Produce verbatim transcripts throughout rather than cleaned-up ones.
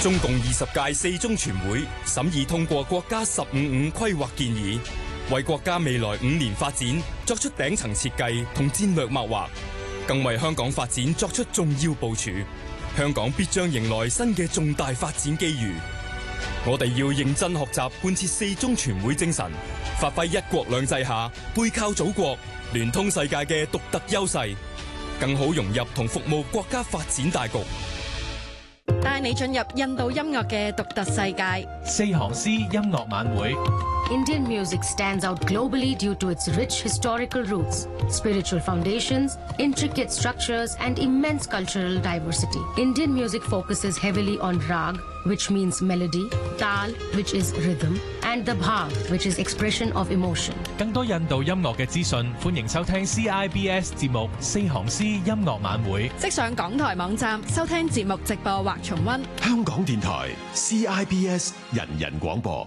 中共二十屆四中全會審議通過國家十五五規劃建議，為國家未來五年發展作出頂層設計同戰略謀劃，更為香港發展作出重要部署。香港必將迎來新嘅重大發展機遇。我哋要認真學習貫徹四中全會精神，發揮一國兩制下背靠祖國、聯通世界嘅獨特優勢，更好融入同服務國家發展大局。 帶你進入印度音樂嘅獨特世界。 四行詩音樂晚會。 Indian music stands out globally due to its rich historical roots, spiritual foundations, intricate structures, and immense cultural diversity. Indian music focuses heavily on rag, which means melody, tal, which is rhythm, and the bhav, which is expression of emotion. 更多印度音樂嘅資訊，歡迎收聽 C I B S 節目《四行詩音樂晚會》。 即上港台網站收聽節目直播或重溫。 香港電台 C I B S 人人廣播。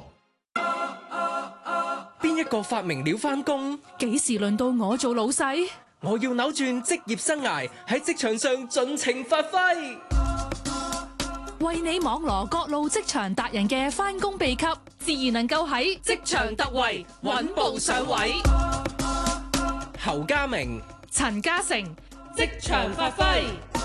邊一個發明了返工？ 幾時輪到我做老細？ 我要扭轉職業生涯，喺職場上盡情發揮。 為你網羅各路職場達人嘅返工秘笈，自然能夠喺職場突圍，穩步上位。 侯家明、 陳嘉誠，職場發揮。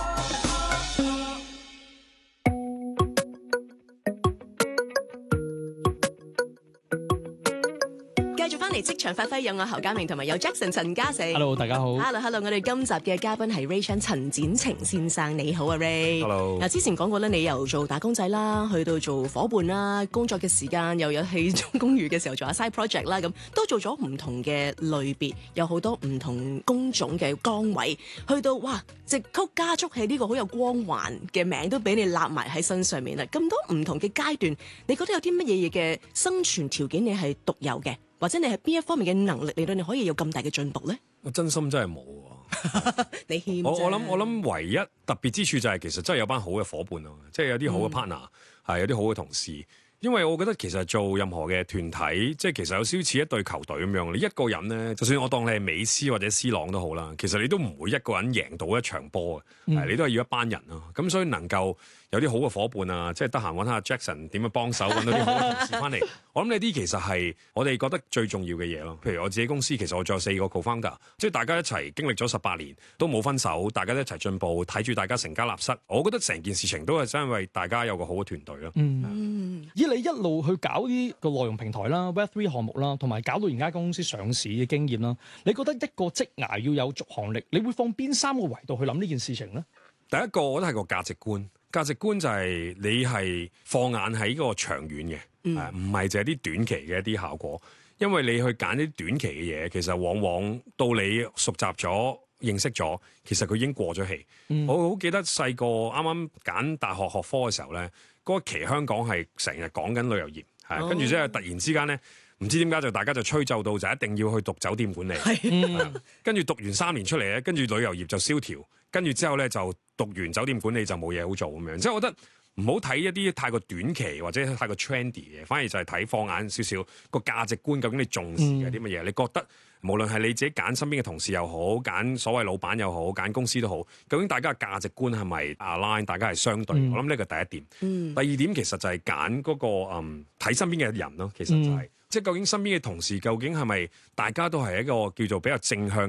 繼續翻嚟職場發揮，有我侯家明同埋有 Jackson 陳嘉誠。 Hello， 大家好。 Hello，Hello， 我哋今集嘅嘉賓係 Ray Chan 陳展晴先生，你好啊 Ray。 Hello。 嗱，之前講過咧，你由做打工仔啦，去到做伙伴啦，工作嘅時間又有戲中公寓嘅時候做下 side project 啦，咁都做咗唔同嘅類別，有好多唔同工種嘅崗位，去到哇，直曲加速器呢個好有光環嘅名都俾你立埋喺身上面啦。咁多唔同嘅階段，你覺得有啲乜嘢嘢嘅生存條件你係獨有嘅？或者你係邊一方面嘅能力令到你可以有咁大嘅進步咧？ 我真心真係冇喎。 你欠我我諗我諗唯一特別之處就係其實真係有班好嘅伙伴咯，即係有啲好嘅 partner，係、嗯、有啲好嘅同事。因為我覺得其實做任何嘅團體，即係其實有少少似一隊球隊咁樣。你一個人咧，就算我當你係美斯或者 C 朗都好啦，其實你都唔會一個人贏到一場波嘅，嗯、你都係要一班人咯。咁所以能夠有啲好嘅伙伴啊，即係得閒揾下 Jackson 點樣幫手，揾到啲好嘅同事翻嚟。我諗呢啲其實係我哋覺得最重要嘅嘢咯。譬如我自己公司，其實我仲有四個 co-founder， 即係大家一齊經歷咗十八年，都冇分手，大家都一齊進步，睇住大家成家立室。我覺得成件事情都係真係因為大家有個好嘅團隊咯。 嗯， 以你一路去搞啲個內容平台啦 Web 三 項目啦，同埋搞到而家公司上市嘅經驗啦，你覺得一個職涯要有續航力，你會放邊三個維度去諗呢件事情咧？ 第一個我覺得係個價值觀，價值觀就係你係放眼喺個長遠嘅，誒唔係淨係啲短期嘅一啲效果。因為你去揀啲短期嘅嘢，其實往往到你熟習咗、認識咗，其實佢已經過咗氣。嗯、我好記得細個啱啱揀大學學科嘅時候咧，嗰期香港係成日講緊旅遊業，係跟住之後突然之間咧，唔知點解就大家就吹奏到就一定要去讀酒店管理，跟住讀完三年出嚟咧，跟住旅遊業就蕭條，跟住之後咧就讀完酒店管理就冇嘢好做咁樣。即係我覺得唔好睇一啲太過短期或者太過 trendy 嘅，反而就係睇放眼少少個價值觀，究竟你重視嘅啲乜嘢？嗯、你覺得無論係你自己揀身邊嘅同事又好，揀所謂老闆又好，揀公司都好，究竟大家嘅價值觀係咪 align？大家係相對？嗯、我諗呢個第一點。嗯、第二點其實就係揀嗰個嗯睇身邊嘅人咯。其實就係、是嗯、即係究竟身邊嘅同事究竟係咪大家都係一個叫做比較正向